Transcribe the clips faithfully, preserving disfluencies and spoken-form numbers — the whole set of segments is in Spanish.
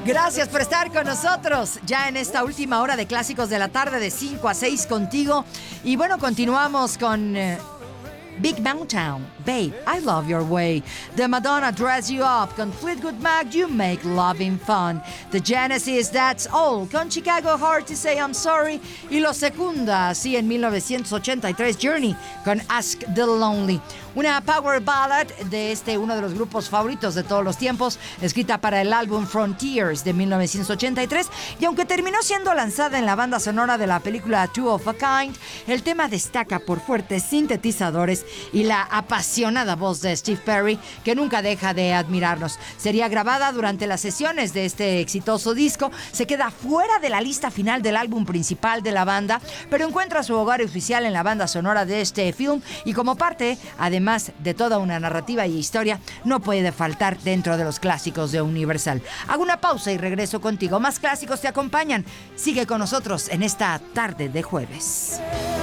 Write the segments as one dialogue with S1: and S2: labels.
S1: Gracias por estar con nosotros ya en esta última hora de Clásicos de la Tarde de cinco a seis contigo. Y bueno, continuamos con eh, Big Mountain, Babe, I Love Your Way. The Madonna, Dress You Up. Con Fleetwood Mac, You Make Loving Fun. The Genesis, That's All. Con Chicago, Hard to Say I'm Sorry. Y lo secunda así en mil novecientos ochenta y tres, Journey con Ask the Lonely. Una power ballad de este, uno de los grupos favoritos de todos los tiempos, escrita para el álbum Frontiers de mil novecientos ochenta y tres, y aunque terminó siendo lanzada en la banda sonora de la película Two of a Kind, el tema destaca por fuertes sintetizadores y la apasionada voz de Steve Perry, que nunca deja de admirarnos. Sería grabada durante las sesiones de este exitoso disco, se queda fuera de la lista final del álbum principal de la banda, pero encuentra su hogar oficial en la banda sonora de este film, y como parte, además de toda una narrativa y historia, no puede faltar dentro de los clásicos de Universal. Hago una pausa y regreso contigo. Más clásicos te acompañan. Sigue con nosotros en esta tarde de jueves.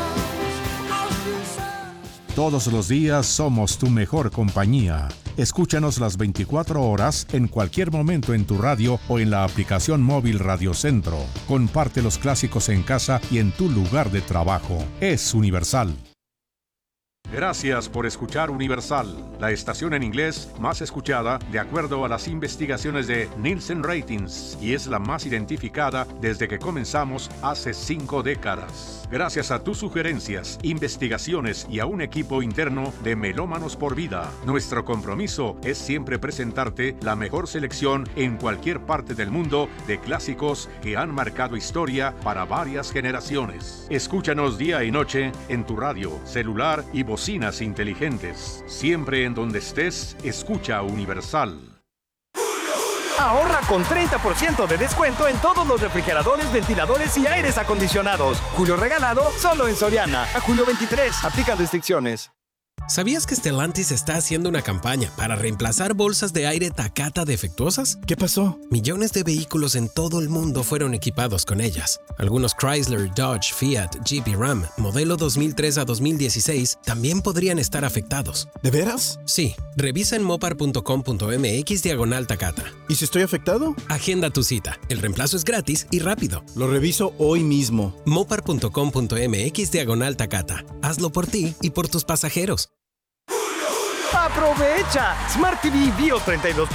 S2: Todos los días somos tu mejor compañía. Escúchanos las veinticuatro horas en cualquier momento en tu radio o en la aplicación móvil Radio Centro. Comparte los clásicos en casa y en tu lugar de trabajo. Es Universal. Gracias por escuchar Universal, la estación en inglés más escuchada de acuerdo a las investigaciones de Nielsen Ratings, y es la más identificada desde que comenzamos hace cinco décadas. Gracias a tus sugerencias, investigaciones y a un equipo interno de Melómanos por Vida, nuestro compromiso es siempre presentarte la mejor selección en cualquier parte del mundo de clásicos que han marcado historia para varias generaciones. Escúchanos día y noche en tu radio, celular y bocinas inteligentes. Siempre en donde estés, escucha Universal.
S3: Ahorra con treinta por ciento de descuento en todos los refrigeradores, ventiladores y aires acondicionados. Julio regalado solo en Soriana. A julio veintitrés. Aplican restricciones.
S4: ¿Sabías que Stellantis está haciendo una campaña para reemplazar bolsas de aire Takata defectuosas?
S3: ¿Qué pasó?
S4: Millones de vehículos en todo el mundo fueron equipados con ellas. Algunos Chrysler, Dodge, Fiat, Jeep y Ram, modelo dos mil tres a dos mil dieciséis, también podrían estar afectados.
S3: ¿De veras?
S4: Sí. Revisa en mopar punto com punto mx diagonal Takata.
S3: ¿Y si estoy afectado?
S4: Agenda tu cita. El reemplazo es gratis y rápido.
S3: Lo reviso hoy mismo.
S4: mopar punto com punto mx diagonal Takata. Hazlo por ti y por tus pasajeros.
S3: ¡Aprovecha! Smart T V Bio treinta y dos